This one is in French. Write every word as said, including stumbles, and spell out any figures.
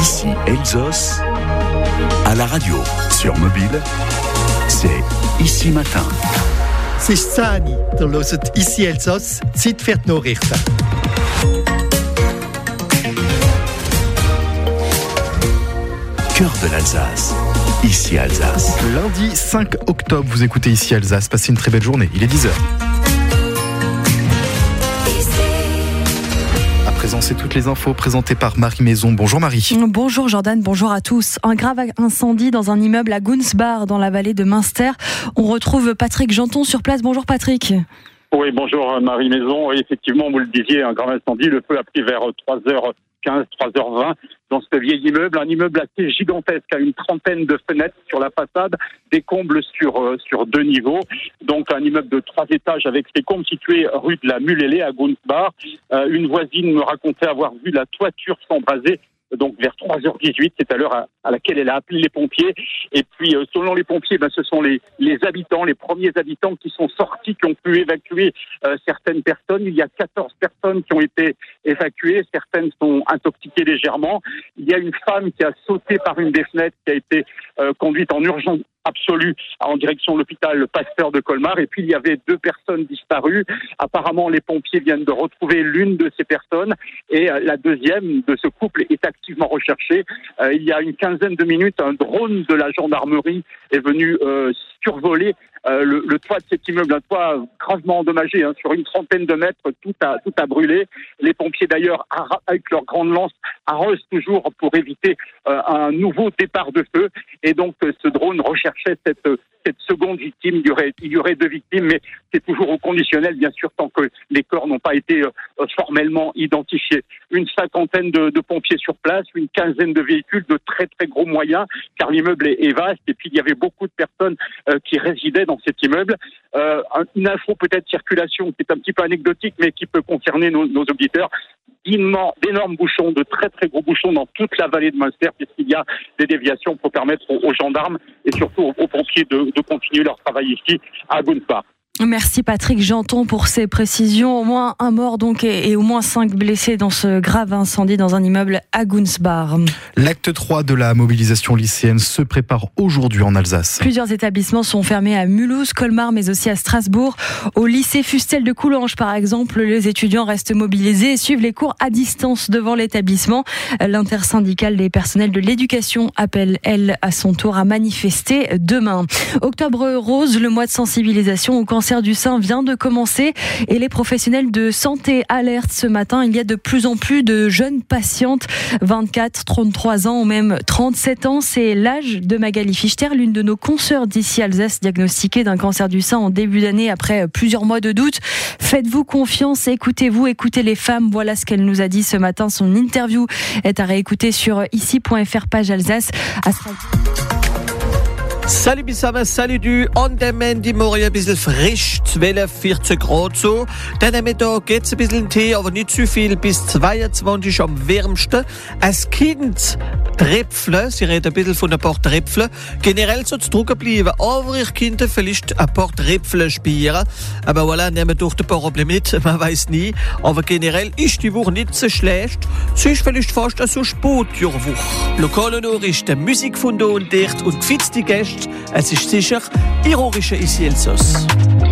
Ici Elsos, à la radio, sur mobile, c'est Ici Matin. C'est Sani, der hört Ici Elsos, Zeit für die Nachrichten. Cœur de l'Alsace, Ici Alsace. Lundi cinq octobre, vous écoutez Ici Alsace. Passez une très belle journée, il est dix heures. À présent, c'est toutes les infos présentées par Marie Maison. Bonjour Marie. Bonjour Jordan, bonjour à tous. Un grave incendie dans un immeuble à Gunsbach, dans la vallée de Münster. On retrouve Patrick Janton sur place. Bonjour Patrick. Oui, bonjour Marie Maison. Oui, effectivement, vous le disiez, un grave incendie. Le feu a pris vers trois heures quinze, trois heures vingt dans ce vieil immeuble. Un immeuble assez gigantesque, à une trentaine de fenêtres sur la façade, des combles sur, euh, sur deux niveaux. Donc un immeuble de trois étages avec ses combles situé rue de la Mulele à Gunsbach. Euh, une voisine me racontait avoir vu la toiture s'embraser. Donc vers trois heures dix-huit, c'est à l'heure à, à laquelle elle a appelé les pompiers. Et puis euh, selon les pompiers, ben, ce sont les, les habitants, les premiers habitants qui sont sortis, qui ont pu évacuer euh, certaines personnes. Il y a quatorze personnes qui ont été évacuées, certaines sont intoxiquées légèrement. Il y a une femme qui a sauté par une des fenêtres, qui a été euh, conduite en urgence absolue en direction de l'hôpital Pasteur de Colmar. Et puis il y avait deux personnes disparues. Apparemment les pompiers viennent de retrouver l'une de ces personnes et euh, la deuxième de ce couple est activement recherchée. Euh, il y a une quinzaine de minutes, un drone de la gendarmerie est venu euh, survoler Euh, le, le toit de cet immeuble, un toit gravement endommagé, hein, sur une trentaine de mètres, tout a, tout a brûlé. Les pompiers d'ailleurs, avec leurs grandes lances, arrosent toujours pour éviter euh, un nouveau départ de feu. Et donc euh, ce drone recherchait cette, cette seconde victime. Il y aurait, il y aurait deux victimes, mais c'est toujours au conditionnel, bien sûr, tant que les corps n'ont pas été euh, formellement identifiés. Une cinquantaine de, de pompiers sur place, une quinzaine de véhicules de très très gros moyens, car l'immeuble est, est vaste. Et puis il y avait beaucoup de personnes euh, qui résidaient dans cet immeuble. Euh, une info peut-être circulation qui est un petit peu anecdotique, mais qui peut concerner nos, nos auditeurs. D'énormes bouchons, de très très gros bouchons dans toute la vallée de Münster, puisqu'il y a des déviations pour permettre aux, aux gendarmes et surtout aux, aux pompiers de, de continuer leur travail ici à Gunsbach. Merci Patrick Janton pour ces précisions. Au moins un mort donc et, et au moins cinq blessés dans ce grave incendie dans un immeuble à Gunsbach. L'acte trois de la mobilisation lycéenne se prépare aujourd'hui en Alsace. Plusieurs établissements sont fermés à Mulhouse, Colmar, mais aussi à Strasbourg. Au lycée Fustel de Coulanges, par exemple, les étudiants restent mobilisés et suivent les cours à distance devant l'établissement. L'intersyndicale des personnels de l'éducation appelle, elle, à son tour à manifester demain. Octobre rose, le mois de sensibilisation au cancer du sein vient de commencer et les professionnels de santé alertent ce matin. Il y a de plus en plus de jeunes patientes, vingt-quatre, trente-trois ans ou même trente-sept ans. C'est l'âge de Magali Fichter, l'une de nos consoeurs d'ici Alsace, diagnostiquée d'un cancer du sein en début d'année après plusieurs mois de doute. Faites-vous confiance, écoutez-vous, écoutez les femmes. Voilà ce qu'elle nous a dit ce matin. Son interview est à réécouter sur ici point f r page Alsace. À Salut Bissama, salut du on dem die morgen ein bisschen frisch, zwölf, vierzehn Grad so. Dann am Mittag geht's ein bisschen Tee, aber nicht zu viel, bis zweiundzwanzig am wärmsten. Als Kind Tröpfle, sie reden ein bisschen von ein paar Tröpfle. Generell soll es trocken bleiben, aber ich könnte vielleicht ein paar Tröpfle spielen. Aber voilà, nehmen durch ein paar Probleme mit, man weiß nie. Aber generell ist die Woche nicht so schlecht. Es ist vielleicht fast so Spotjahrwoche. Lokale Nachrichten, Musik von da und dort und gefitzte Gäste. Es ist sicher ironische Ici Elsos.